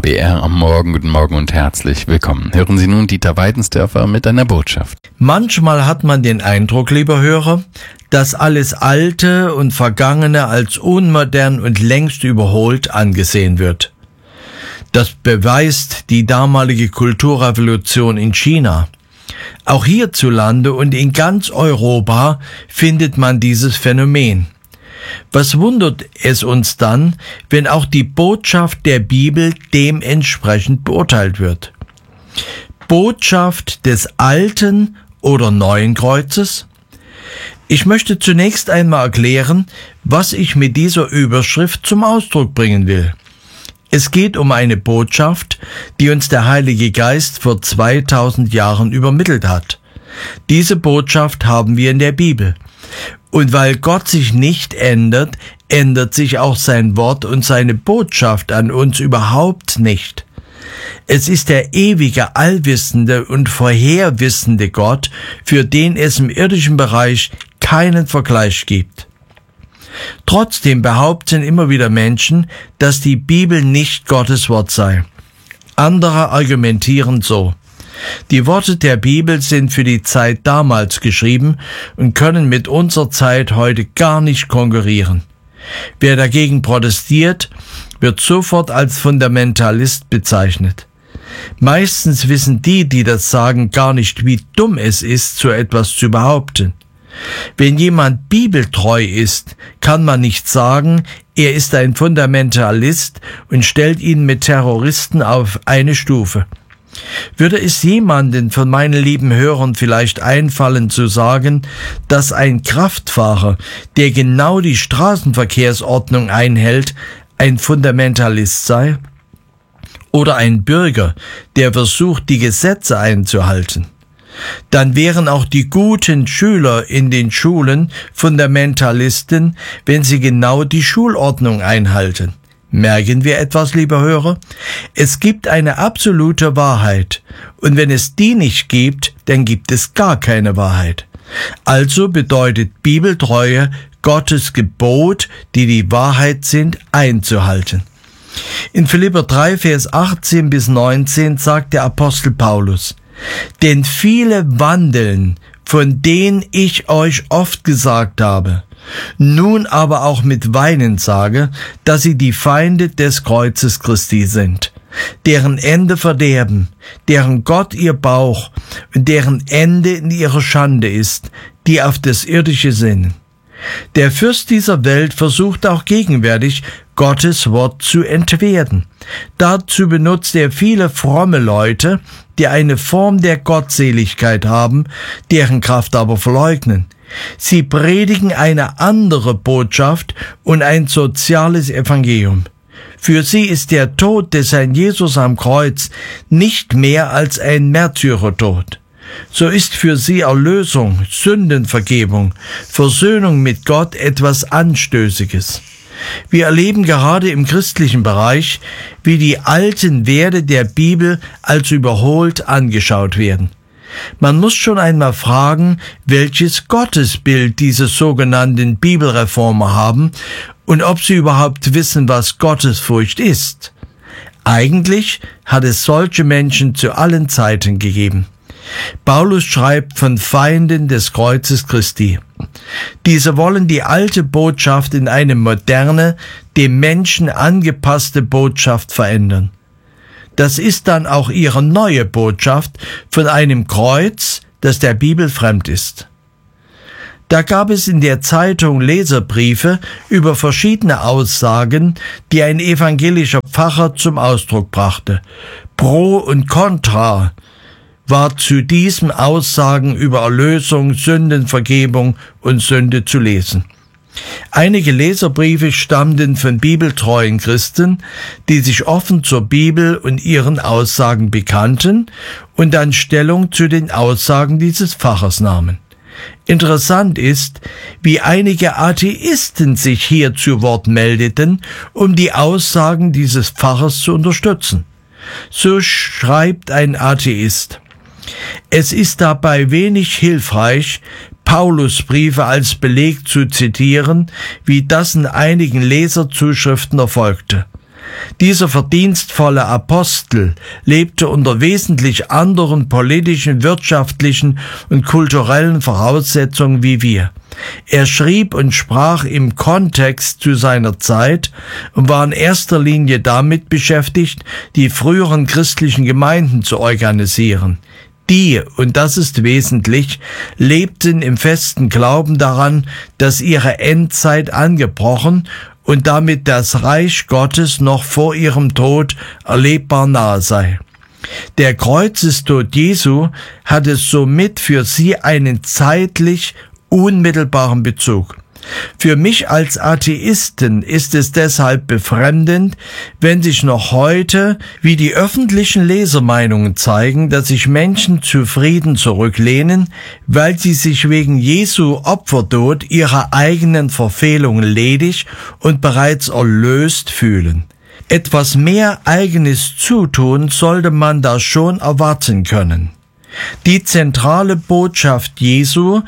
ABR am Morgen. Guten Morgen und herzlich willkommen. Hören Sie nun Dieter Weidensdörfer mit einer Botschaft. Manchmal hat man den Eindruck, lieber Hörer, dass alles Alte und Vergangene als unmodern und längst überholt angesehen wird. Das beweist die damalige Kulturrevolution in China. Auch hierzulande und in ganz Europa findet man dieses Phänomen. Was wundert es uns dann, wenn auch die Botschaft der Bibel dementsprechend beurteilt wird? Botschaft des alten oder neuen Kreuzes? Ich möchte zunächst einmal erklären, was ich mit dieser Überschrift zum Ausdruck bringen will. Es geht um eine Botschaft, die uns der Heilige Geist vor 2000 Jahren übermittelt hat. Diese Botschaft haben wir in der Bibel. Und weil Gott sich nicht ändert, ändert sich auch sein Wort und seine Botschaft an uns überhaupt nicht. Es ist der ewige, allwissende und vorherwissende Gott, für den es im irdischen Bereich keinen Vergleich gibt. Trotzdem behaupten immer wieder Menschen, dass die Bibel nicht Gottes Wort sei. Andere argumentieren so: Die Worte der Bibel sind für die Zeit damals geschrieben und können mit unserer Zeit heute gar nicht konkurrieren. Wer dagegen protestiert, wird sofort als Fundamentalist bezeichnet. Meistens wissen die, die das sagen, gar nicht, wie dumm es ist, so etwas zu behaupten. Wenn jemand bibeltreu ist, kann man nicht sagen, er ist ein Fundamentalist und stellt ihn mit Terroristen auf eine Stufe. Würde es jemanden von meinen lieben Hörern vielleicht einfallen zu sagen, dass ein Kraftfahrer, der genau die Straßenverkehrsordnung einhält, ein Fundamentalist sei? Oder ein Bürger, der versucht, die Gesetze einzuhalten? Dann wären auch die guten Schüler in den Schulen Fundamentalisten, wenn sie genau die Schulordnung einhalten. Merken wir etwas, lieber Hörer? Es gibt eine absolute Wahrheit, und wenn es die nicht gibt, dann gibt es gar keine Wahrheit. Also bedeutet Bibeltreue, Gottes Gebot, die die Wahrheit sind, einzuhalten. In Philipper 3, Vers 18 bis 19 sagt der Apostel Paulus: Denn viele wandeln, von denen ich euch oft gesagt habe, nun aber auch mit Weinen sage, dass sie die Feinde des Kreuzes Christi sind, deren Ende Verderben, deren Gott ihr Bauch und deren Ende in ihrer Schande ist, die auf das Irdische sinnen. Der Fürst dieser Welt versucht auch gegenwärtig, Gottes Wort zu entwerten. Dazu benutzt er viele fromme Leute, die eine Form der Gottseligkeit haben, deren Kraft aber verleugnen. Sie predigen eine andere Botschaft und ein soziales Evangelium. Für sie ist der Tod des Herrn Jesus am Kreuz nicht mehr als ein Märtyrertod. So ist für sie Erlösung, Sündenvergebung, Versöhnung mit Gott etwas Anstößiges. Wir erleben gerade im christlichen Bereich, wie die alten Werte der Bibel als überholt angeschaut werden. Man muss schon einmal fragen, welches Gottesbild diese sogenannten Bibelreformer haben und ob sie überhaupt wissen, was Gottesfurcht ist. Eigentlich hat es solche Menschen zu allen Zeiten gegeben. Paulus schreibt von Feinden des Kreuzes Christi. Diese wollen die alte Botschaft in eine moderne, dem Menschen angepasste Botschaft verändern. Das ist dann auch ihre neue Botschaft von einem Kreuz, das der Bibel fremd ist. Da gab es in der Zeitung Leserbriefe über verschiedene Aussagen, die ein evangelischer Pfarrer zum Ausdruck brachte. Pro und Contra war zu diesen Aussagen über Erlösung, Sündenvergebung und Sünde zu lesen. Einige Leserbriefe stammten von bibeltreuen Christen, die sich offen zur Bibel und ihren Aussagen bekannten und dann Stellung zu den Aussagen dieses Pfarrers nahmen. Interessant ist, wie einige Atheisten sich hier zu Wort meldeten, um die Aussagen dieses Pfarrers zu unterstützen. So schreibt ein Atheist: Es ist dabei wenig hilfreich, Paulusbriefe als Beleg zu zitieren, wie das in einigen Leserzuschriften erfolgte. Dieser verdienstvolle Apostel lebte unter wesentlich anderen politischen, wirtschaftlichen und kulturellen Voraussetzungen wie wir. Er schrieb und sprach im Kontext zu seiner Zeit und war in erster Linie damit beschäftigt, die früheren christlichen Gemeinden zu organisieren. Die, und das ist wesentlich, lebten im festen Glauben daran, dass ihre Endzeit angebrochen und damit das Reich Gottes noch vor ihrem Tod erlebbar nahe sei. Der Kreuzestod Jesu hatte somit für sie einen zeitlich unmittelbaren Bezug. Für mich als Atheisten ist es deshalb befremdend, wenn sich noch heute, wie die öffentlichen Lesermeinungen zeigen, dass sich Menschen zufrieden zurücklehnen, weil sie sich wegen Jesu Opfertod ihrer eigenen Verfehlungen ledig und bereits erlöst fühlen. Etwas mehr eigenes Zutun sollte man da schon erwarten können. Die zentrale Botschaft Jesu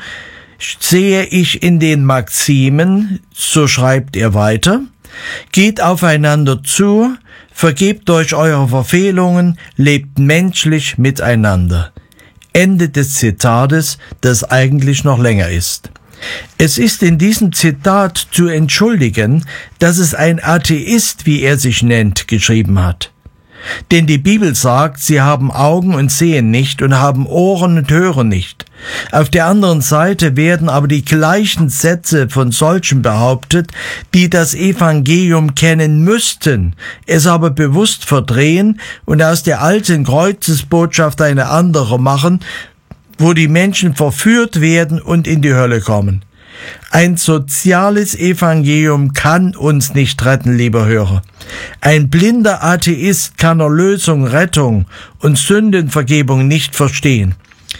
sehe ich in den Maximen, so schreibt er weiter, geht aufeinander zu, vergebt euch eure Verfehlungen, lebt menschlich miteinander. Ende des Zitates, das eigentlich noch länger ist. Es ist in diesem Zitat zu entschuldigen, dass es ein Atheist, wie er sich nennt, geschrieben hat. Denn die Bibel sagt, sie haben Augen und sehen nicht und haben Ohren und hören nicht. Auf der anderen Seite werden aber die gleichen Sätze von solchen behauptet, die das Evangelium kennen müssten, es aber bewusst verdrehen und aus der alten Kreuzesbotschaft eine andere machen, wo die Menschen verführt werden und in die Hölle kommen. Ein soziales Evangelium kann uns nicht retten, lieber Hörer. Ein blinder Atheist kann Erlösung, Rettung und Sündenvergebung nicht verstehen.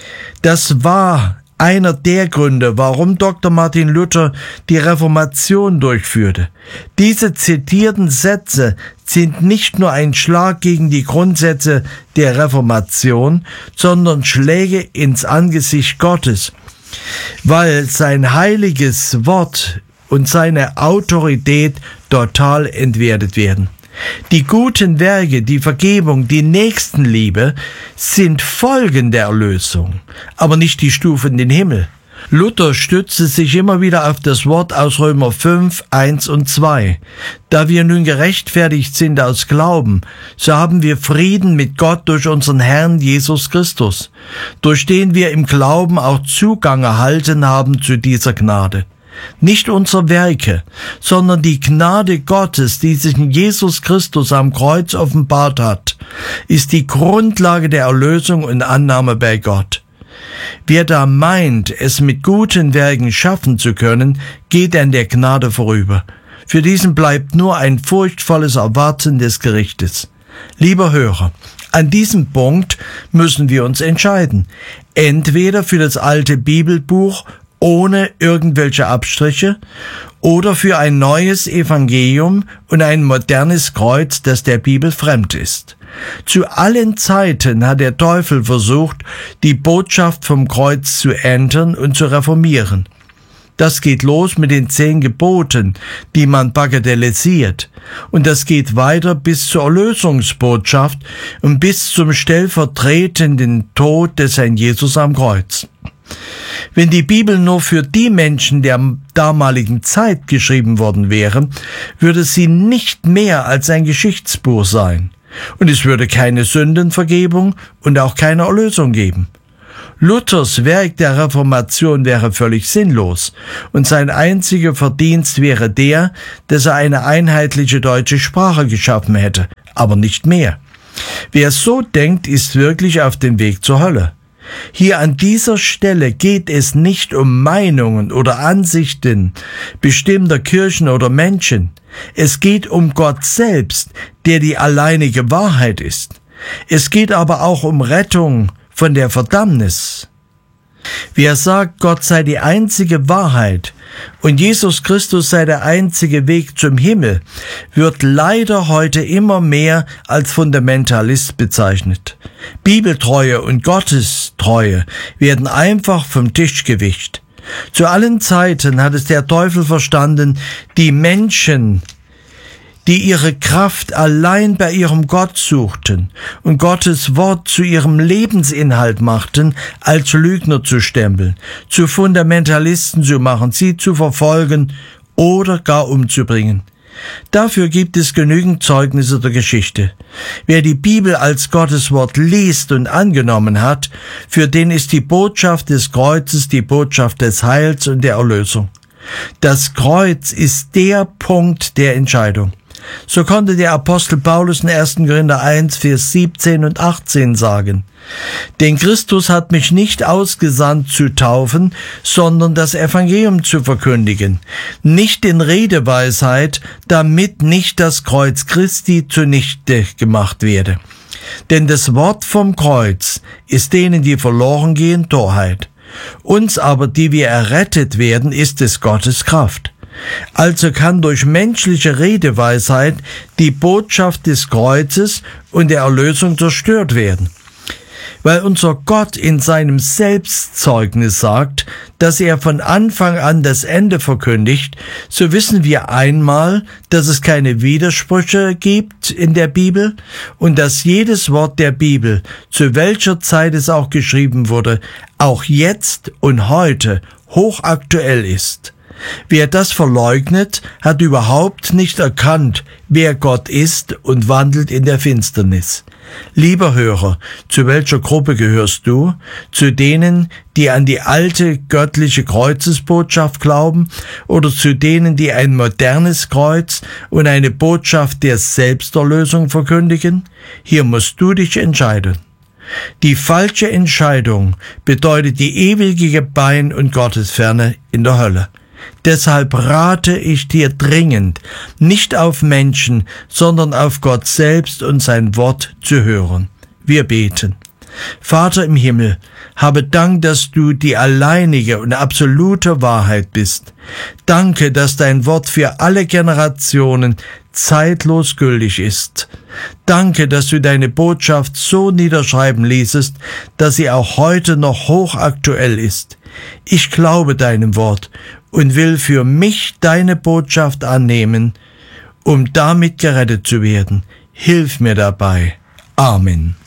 Das war einer der Gründe, warum Dr. Martin Luther die Reformation durchführte. Diese zitierten Sätze sind nicht nur ein Schlag gegen die Grundsätze der Reformation, sondern Schläge ins Angesicht Gottes, weil sein heiliges Wort und seine Autorität total entwertet werden. Die guten Werke, die Vergebung, die Nächstenliebe sind Folgen der Erlösung, aber nicht die Stufe in den Himmel. Luther stützte sich immer wieder auf das Wort aus Römer 5, 1 und 2. Da wir nun gerechtfertigt sind aus Glauben, so haben wir Frieden mit Gott durch unseren Herrn Jesus Christus, durch den wir im Glauben auch Zugang erhalten haben zu dieser Gnade. Nicht unsere Werke, sondern die Gnade Gottes, die sich in Jesus Christus am Kreuz offenbart hat, ist die Grundlage der Erlösung und Annahme bei Gott. Wer da meint, es mit guten Werken schaffen zu können, geht an der Gnade vorüber. Für diesen bleibt nur ein furchtvolles Erwarten des Gerichtes. Lieber Hörer, an diesem Punkt müssen wir uns entscheiden. Entweder für das alte Bibelbuch ohne irgendwelche Abstriche oder für ein neues Evangelium und ein modernes Kreuz, das der Bibel fremd ist. Zu allen Zeiten hat der Teufel versucht, die Botschaft vom Kreuz zu ändern und zu reformieren. Das geht los mit den 10 Geboten, die man bagatellisiert. Und das geht weiter bis zur Erlösungsbotschaft und bis zum stellvertretenden Tod des Herrn Jesus am Kreuz. Wenn die Bibel nur für die Menschen der damaligen Zeit geschrieben worden wäre, würde sie nicht mehr als ein Geschichtsbuch sein. Und es würde keine Sündenvergebung und auch keine Erlösung geben. Luthers Werk der Reformation wäre völlig sinnlos und sein einziger Verdienst wäre der, dass er eine einheitliche deutsche Sprache geschaffen hätte, aber nicht mehr. Wer so denkt, ist wirklich auf dem Weg zur Hölle. Hier an dieser Stelle geht es nicht um Meinungen oder Ansichten bestimmter Kirchen oder Menschen. Es geht um Gott selbst, der die alleinige Wahrheit ist. Es geht aber auch um Rettung von der Verdammnis. Wer sagt, Gott sei die einzige Wahrheit und Jesus Christus sei der einzige Weg zum Himmel, wird leider heute immer mehr als Fundamentalist bezeichnet. Bibeltreue und Gottestreue werden einfach vom Tisch gewischt. Zu allen Zeiten hat es der Teufel verstanden, die Menschen, die ihre Kraft allein bei ihrem Gott suchten und Gottes Wort zu ihrem Lebensinhalt machten, als Lügner zu stempeln, zu Fundamentalisten zu machen, sie zu verfolgen oder gar umzubringen. Dafür gibt es genügend Zeugnisse der Geschichte. Wer die Bibel als Gottes Wort liest und angenommen hat, für den ist die Botschaft des Kreuzes die Botschaft des Heils und der Erlösung. Das Kreuz ist der Punkt der Entscheidung. So konnte der Apostel Paulus in 1. Korinther 1, Vers 17 und 18 sagen: Denn Christus hat mich nicht ausgesandt zu taufen, sondern das Evangelium zu verkündigen, nicht in Redeweisheit, damit nicht das Kreuz Christi zunichte gemacht werde. Denn das Wort vom Kreuz ist denen, die verloren gehen, Torheit. Uns aber, die wir errettet werden, ist es Gottes Kraft. Also kann durch menschliche Redeweisheit die Botschaft des Kreuzes und der Erlösung zerstört werden. Weil unser Gott in seinem Selbstzeugnis sagt, dass er von Anfang an das Ende verkündigt, so wissen wir einmal, dass es keine Widersprüche gibt in der Bibel und dass jedes Wort der Bibel, zu welcher Zeit es auch geschrieben wurde, auch jetzt und heute hochaktuell ist. Wer das verleugnet, hat überhaupt nicht erkannt, wer Gott ist und wandelt in der Finsternis. Lieber Hörer, zu welcher Gruppe gehörst du? Zu denen, die an die alte göttliche Kreuzesbotschaft glauben, oder zu denen, die ein modernes Kreuz und eine Botschaft der Selbsterlösung verkündigen? Hier musst du dich entscheiden. Die falsche Entscheidung bedeutet die ewige Gebein- und Gottesferne in der Hölle. Deshalb rate ich dir dringend, nicht auf Menschen, sondern auf Gott selbst und sein Wort zu hören. Wir beten. Vater im Himmel, habe Dank, dass du die alleinige und absolute Wahrheit bist. Danke, dass dein Wort für alle Generationen zeitlos gültig ist. Danke, dass du deine Botschaft so niederschreiben ließest, dass sie auch heute noch hochaktuell ist. Ich glaube deinem Wort und will für mich deine Botschaft annehmen, um damit gerettet zu werden. Hilf mir dabei. Amen.